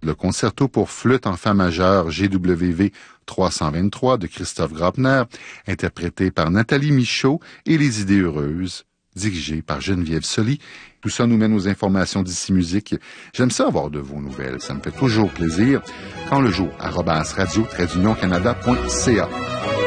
le concerto pour flûte en fa majeur GWV 323 de Christophe Graupner, interprété par Nathalie Michaud, et Les Idées heureuses, dirigé par Geneviève Soli. Tout ça nous mène aux informations d'ici musique. J'aime ça avoir de vos nouvelles, ça me fait toujours plaisir. Quand le jour, @radio-canada.ca.